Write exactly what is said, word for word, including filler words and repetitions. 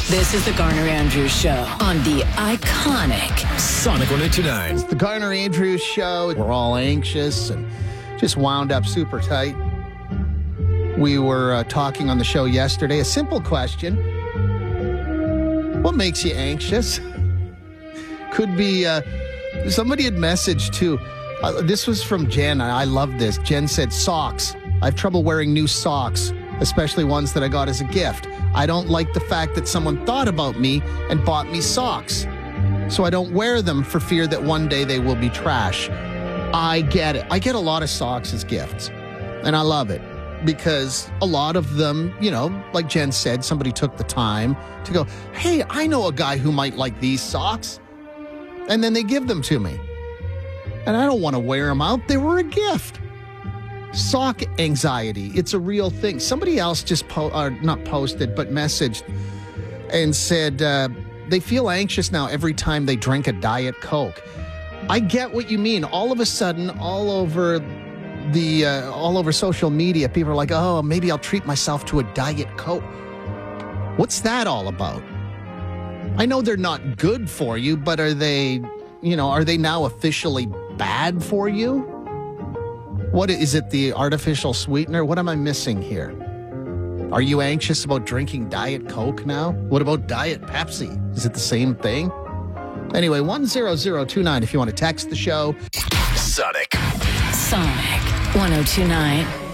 This is the Garner Andrews Show on the iconic Sonic one oh two nine. It's the Garner Andrews Show. We're all anxious and just wound up super tight. We were uh, talking on the show yesterday. A simple question. What makes you anxious? Could be, uh, somebody had messaged too. Uh, this was from Jen. I love this. Jen said, socks. I have trouble wearing new socks, especially ones that I got as a gift. I don't like the fact that someone thought about me and bought me socks. So I don't wear them for fear that one day they will be trash. I get it. I get a lot of socks as gifts, and I love it because a lot of them, you know, like Jen said, somebody took the time to go, hey, I know a guy who might like these socks. And then they give them to me. And I don't want to wear them out. They were a gift. Sock anxiety. It's a real thing. Somebody else just, po- uh, not posted, but messaged and said uh, they feel anxious now every time they drink a Diet Coke. I get what you mean. All of a sudden, all over the, uh, all over social media, people are like, oh, maybe I'll treat myself to a Diet Coke. What's that all about? I know they're not good for you, but are they, you know, are they now officially bad for you? What is it, the artificial sweetener? What am I missing here? Are you anxious about drinking Diet Coke now? What about Diet Pepsi? Is it the same thing? Anyway, one zero zero two nine if you want to text the show. Sonic. Sonic one oh two nine.